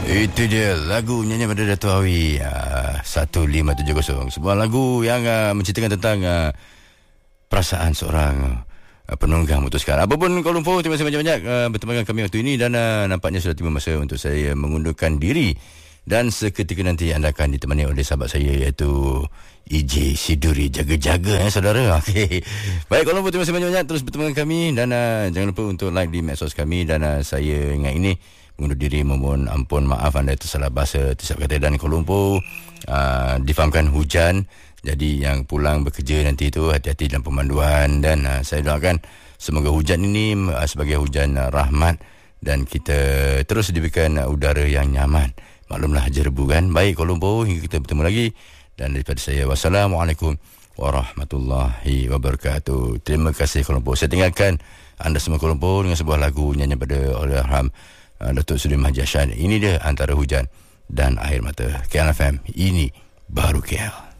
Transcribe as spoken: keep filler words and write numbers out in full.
Itu dia lagu nyanyi pada Dato' Awi, uh, satu lima tujuh kosong. Sebuah lagu yang uh, menceritakan tentang uh, perasaan seorang uh, penunggang memutuskan. Apapun Kuala Lumpur, terima kasih banyak-banyak uh, bertemu dengan kami waktu ini. Dan uh, nampaknya sudah tiba masa untuk saya mengundurkan diri. Dan seketika nanti anda akan ditemani oleh sahabat saya, iaitu E J Siduri. Jaga-jaga eh saudara. Okay. Baik, Kuala Lumpur, terima kasih banyak-banyak. Terus bertemu dengan kami. Dan uh, jangan lupa untuk like di medsos kami. Dan uh, saya ingat ini mengundur diri, memohon ampun maaf anda tersalah bahasa, tersilap kata. Dan Kuala Lumpur uh, difahamkan hujan, jadi yang pulang bekerja nanti itu hati-hati dalam pemanduan. Dan uh, saya doakan semoga hujan ini uh, sebagai hujan uh, rahmat, dan kita terus diberikan uh, udara yang nyaman. Maklumlah jerebu kan. Baik Kuala Lumpur, hingga kita bertemu lagi. Dan daripada saya, wassalamualaikum warahmatullahi wabarakatuh. Terima kasih Kuala Lumpur. Saya tinggalkan anda semua Kuala Lumpur dengan sebuah lagu nyanyi pada Allahyarham Uh, Datuk Seri Haji Ashad. Ini dia Antara Hujan dan Air Mata. K L F M, ini baru K L.